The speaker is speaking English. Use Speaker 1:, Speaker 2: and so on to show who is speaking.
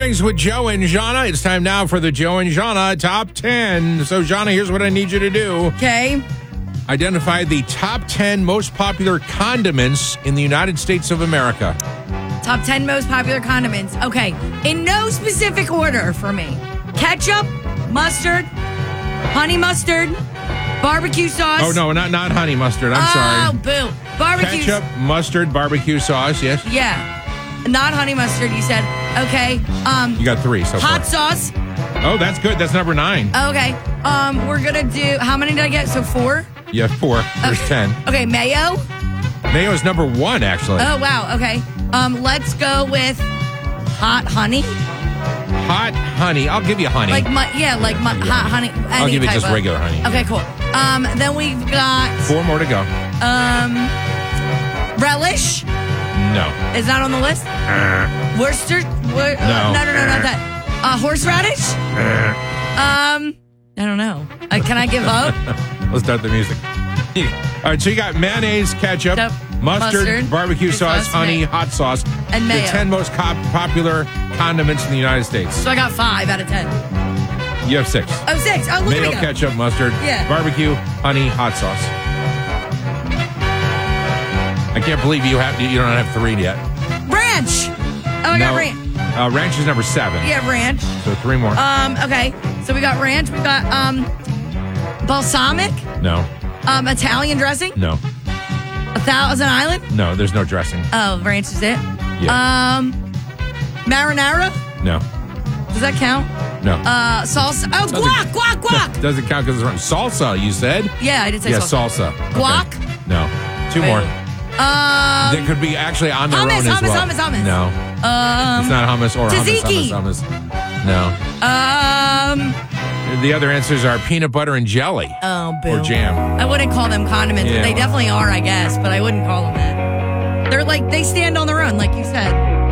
Speaker 1: Mornings with Joe and Jana. It's time now for the Joe and Jana Top 10. So, Jana, here's what I need you to do.
Speaker 2: Okay.
Speaker 1: Identify the top 10 most popular condiments in the United States of America.
Speaker 2: Top 10 most popular condiments. Okay. In no specific order for me. Ketchup, mustard, honey mustard, barbecue sauce.
Speaker 1: Oh, no, not honey mustard. I'm sorry.
Speaker 2: Oh, boo. Barbecue.
Speaker 1: Ketchup, mustard, barbecue sauce, yes?
Speaker 2: Yeah. Not honey mustard, you said. Okay.
Speaker 1: You got 3 so far.
Speaker 2: Hot sauce.
Speaker 1: Oh, that's good. That's number 9.
Speaker 2: Okay. We're going to do, how many did I get? So 4?
Speaker 1: You have 4. There's 10.
Speaker 2: Okay, mayo.
Speaker 1: Mayo is number 1, actually.
Speaker 2: Oh, wow. Okay. Let's go with hot honey.
Speaker 1: Hot honey. I'll give you honey.
Speaker 2: Hot honey.
Speaker 1: I'll give you just regular honey.
Speaker 2: Okay, cool. Then we've got
Speaker 1: 4 more to go.
Speaker 2: relish.
Speaker 1: No.
Speaker 2: Is that on the list? Worcester?
Speaker 1: No.
Speaker 2: No, not that. Horseradish? I don't know. Can I give up?
Speaker 1: Let's start the music. All right, so you got mayonnaise, ketchup, mustard, barbecue sauce, honey, hot sauce,
Speaker 2: and mayo.
Speaker 1: The 10 most popular condiments in the United States.
Speaker 2: So I got 5 out of 10.
Speaker 1: You have 6.
Speaker 2: Oh, 6. Oh, look at me
Speaker 1: Mayo,
Speaker 2: go.
Speaker 1: ketchup, mustard, barbecue, honey, hot sauce. I can't believe you don't have 3 yet.
Speaker 2: Ranch. Oh, I got ranch.
Speaker 1: Ranch is number 7.
Speaker 2: Yeah, ranch.
Speaker 1: So 3 more.
Speaker 2: Okay. So we got ranch. We got balsamic.
Speaker 1: No.
Speaker 2: Italian dressing.
Speaker 1: No.
Speaker 2: 1,000 Island.
Speaker 1: No, there's no dressing.
Speaker 2: Oh, ranch is it.
Speaker 1: Yeah.
Speaker 2: Marinara.
Speaker 1: No.
Speaker 2: Does that count?
Speaker 1: No.
Speaker 2: Salsa. Oh, guac.
Speaker 1: Doesn't count because it's wrong. Salsa, you said?
Speaker 2: Yeah, I did say
Speaker 1: salsa.
Speaker 2: Guac?
Speaker 1: Okay. No. 2 more. They could be actually on their own as well.
Speaker 2: Hummus.
Speaker 1: No. It's not hummus or
Speaker 2: tzatziki.
Speaker 1: hummus. No. The other answers are peanut butter and jelly.
Speaker 2: Oh, boo.
Speaker 1: Or jam.
Speaker 2: I wouldn't call them condiments.
Speaker 1: Yeah,
Speaker 2: They definitely are, I guess, but I wouldn't call them that. They're like, they stand on their own, like you said.